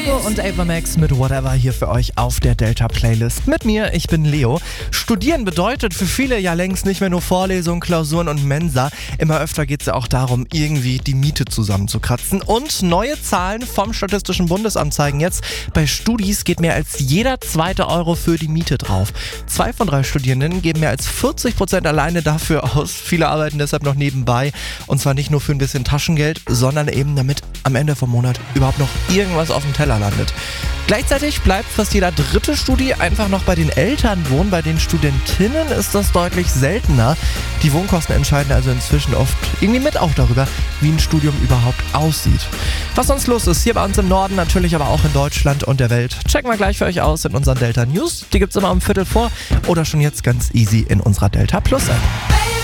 Und Ava Max mit Whatever hier für euch auf der Delta Playlist. Mit mir, ich bin Leo. Studieren bedeutet für viele ja längst nicht mehr nur Vorlesungen, Klausuren und Mensa. Immer öfter geht es ja auch darum, irgendwie die Miete zusammenzukratzen. Und neue Zahlen vom Statistischen Bundesamt zeigen jetzt, bei Studis geht mehr als jeder zweite Euro für die Miete drauf. 2 von 3 Studierenden geben mehr als 40% alleine dafür aus. Viele arbeiten deshalb noch nebenbei. Und zwar nicht nur für ein bisschen Taschengeld, sondern eben damit am Ende vom Monat überhaupt noch irgendwas auf dem Teller landet. Gleichzeitig bleibt fast jeder dritte Studi einfach noch bei den Eltern wohnen. Bei den Studentinnen ist das deutlich seltener. Die Wohnkosten entscheiden also inzwischen oft irgendwie mit auch darüber, wie ein Studium überhaupt aussieht. Was sonst los ist, hier bei uns im Norden, natürlich aber auch in Deutschland und der Welt, checken wir gleich für euch aus in unseren Delta News. Die gibt's immer um 15:15 oder schon jetzt ganz easy in unserer Delta Plus App.